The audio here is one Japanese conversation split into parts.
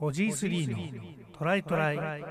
オジー3のトライトライトライ。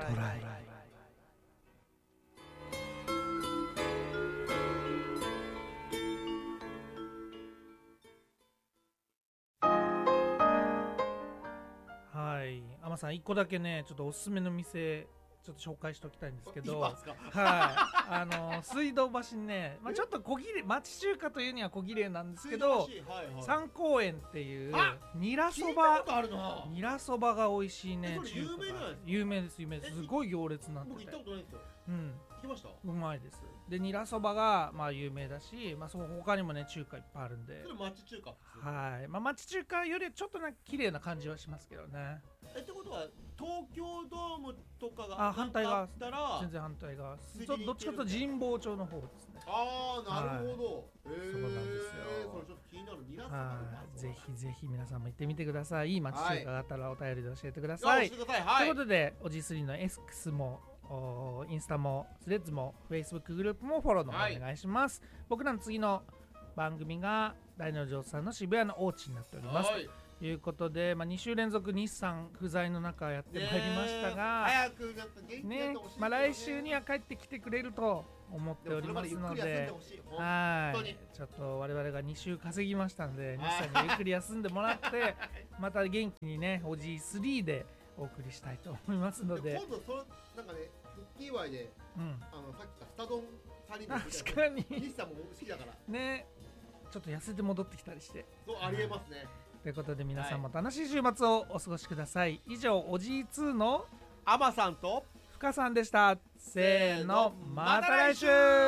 はい、アマさん1個だけねちょっとおすすめの店ちょっと紹介しておきたいんですけど、はい、水道橋にね、ちょっと小切れ町中華というには小切れなんですけど、三幸園っていうニラそばが美味しいね。有名です。すごい行列になってて、 僕行ったことないんですよ。行きました？ うまいです。でニラそばが有名だし、その他にもね中華いっぱいあるんで、 それ町中華。 はい、町中華よりちょっと綺麗な感じはしますけどね。 ってことは東京ドームとかが反対側ったら全然反対側、どっちかというと神保町の方ですね。 なるほど。 そうなんですよ。 それちょっと気になる。ニラそばぜひ皆さんも行ってみてください。いい町中華があったらお便りで教えてください。ということでおじ3の X もインスタもスレッズも Facebook グループもフォローの方お願いします。僕らの次の番組が大の城さんの渋谷のお家になっております。ということで、2週連続日産不在の中やってまいりましたが、 早くなんか元気になってほしいですよね。 来週には帰ってきてくれると思っておりますので、ちょっと我々が2週稼ぎましたので、日産にゆっくり休んでもらってまた元気にねおじ3でお送りしたいと思いますので、 今度なんかね復帰祝いで、さっきかスタ丼3人で確かに日産も好きだからね、ちょっと痩せて戻ってきたりして、 そうありえますね。 ということで皆さんも楽しい週末をお過ごしください。以上おじ2のアマさんと深さんでした。せーの、また来週。